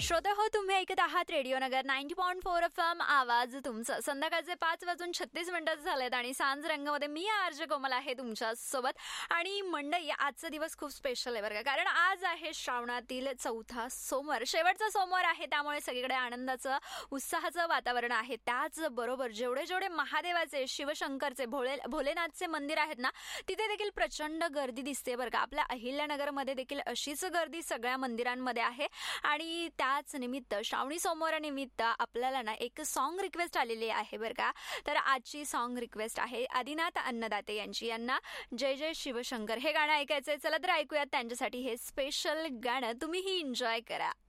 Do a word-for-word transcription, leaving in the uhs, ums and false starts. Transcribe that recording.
श्रोते हो, तुम्ही ऐकत आहात रेडिओ नगर ninety point four F M. आवाज तुमचं. संध्याकाळचे पाच वाजून छत्तीस मिनिटं झालेत आणि सांज रंगामध्ये मी आरजे कोमल आहे तुमच्या सोबत. आणि मंडई, आजचा दिवस खूप स्पेशल आहे बरं का, कारण आज आहे श्रावणातील चौथा सोमवार, शेवटचा सोमवार आहे. त्यामुळे सगळीकडे आनंदाचं, उत्साहाचं वातावरण आहे. त्याचबरोबर जेवढे जेवढे महादेवाचे, शिवशंकरचे, भोळे भोलेनाथचे मंदिर आहेत ना, तिथे देखील प्रचंड गर्दी दिसते बरं का. आपल्या अहिल्यानगरमध्ये देखील अशीच गर्दी सगळ्या मंदिरांमध्ये आहे. आणि त्याच निमित्त, श्रावणी सोमवारानिमित्त आपल्याला ना एक सॉन्ग रिक्वेस्ट आलेली आहे बरं का. तर आजची सॉन्ग रिक्वेस्ट आहे आदिनाथ अन्नदाते यांची. यांना जय जय शिवशंकर हे गाणं ऐकायचंय. चला तर ऐकूयात त्यांच्यासाठी हे स्पेशल गाणं. तुम्हीही एन्जॉय करा.